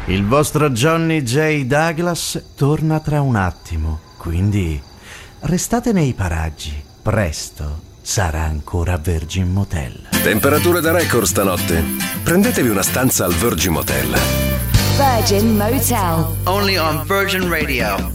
Il vostro Johnny J. Douglas torna tra un attimo, quindi restate nei paraggi. Presto sarà ancora Virgin Motel. Temperature da record stanotte. Prendetevi una stanza al Virgin Motel. Virgin Motel. Only on Virgin Radio.